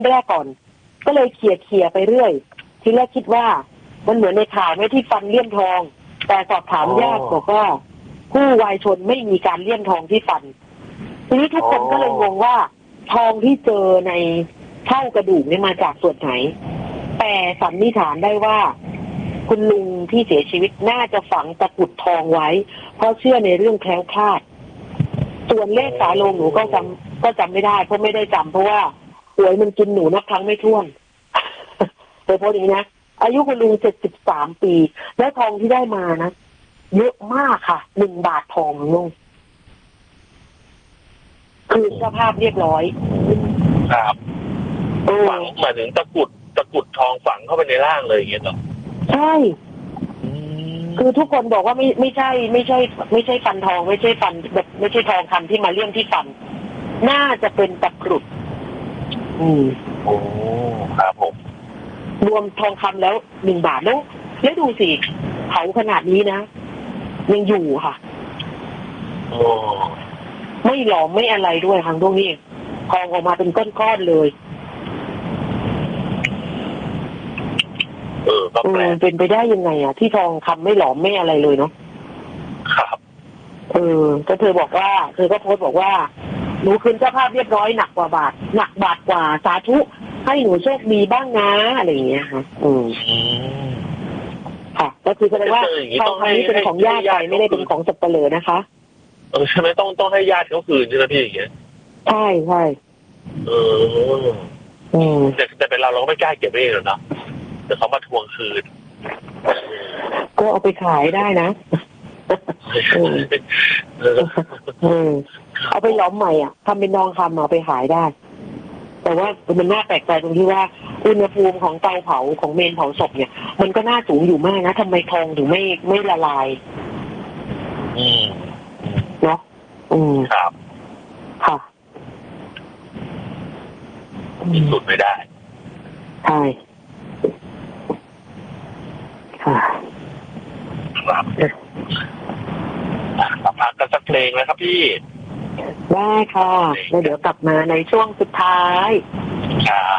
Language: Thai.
แรกก่อนก็เลยเขี่ยไปเรื่อยทีแรกคิดว่ามันเหมือนในข่าวไม่ที่ฟันเลี่ยมทองแต่สอบถามญาติบอกว่าผู้วายชนไม่มีการเลี่ยมทองที่ฟันทีนี้ทุกคนก็เลยงงว่าทองที่เจอในเท่ากระดูกนี่มาจากส่วนไหนแต่สันนิษฐานได้ว่าคุณลุงที่เสียชีวิตน่าจะฝังตะกรุดทองไว้เพราะเชื่อในเรื่องแคล้วคลาดส่วนเลขฝาโลงหนูก็จำไม่ได้เพราะไม่ได้จำเพราะว่าหวยมันกินหนูนับครั้งไม่ถ้วนโดยเฉพาะอย่างนี้นะอายุคุณลุง73 ปีและทองที่ได้มานะเยอะมากค่ะ1 บาททองลุงคืนสภาพเรียบร้อยครับฝังหมายถึงตะกรุดทองฝังเข้าไปในร่างเลยอย่างเงี้ยเหรอใช่คือทุกคนบอกว่าไม่ใช่ฟันทองไม่ใช่ฟันแบบไม่ใช่ทองคำที่มาเลี่ยมที่ฟันน่าจะเป็นตะกรุดโอ้ครับผมรวมทองคำแล้ว1 บาทแล้วดูสิเผาขนาดนี้นะยังอยู่ค่ะโอ้ไม่หลอมไม่อะไรด้วยทางตรงนี้ทองออกมาเป็นก้อนๆเลยก็แปลกเป็นไปได้ยังไงอ่ะที่ทองคำไม่หลอมไม่อะไรเลยเนาะครับก็เธอบอกว่าเธอก็โพสต์บอกว่าหนูคืนเจ้าภาพเรียบร้อยหนักบาทกว่าสาธุให้หนูโชคดีบ้างนะอะไรอย่างเงี้ยค่ะค่ะก็คือแสดงว่าทองคำนี้เป็นของญาติไปไม่ได้เป็นของสับเปลือนะคะใช่ไหมต้องให้ญาติเขาคืนใช่ไหมพี่อย่างเงี้ยใช่แต่เป็นเราก็ไม่กล้าเก็บเองหรอกเนาะแต่เขามาทวงคืนก็เอาไปขายได้นะเอาไปล้อมใหม่อ่ะทำเป็นทองคำเอาไปขายได้แต่ว่ามันน่าแปลกใจตรงที่ว่าอุณหภูมิของเตาเผาของเมนเผาศพเนี่ยมันก็น่าสูงอยู่มากนะทำไมทองถึงไม่ละลายเนาะครับค่ะพิสูจน์ไม่ได้ใช่ค่ะครับพักกันสักเพลงแล้วครับพี่ได้ค่ะแล้วเดี๋ยวกลับมาในช่วงสุดท้าย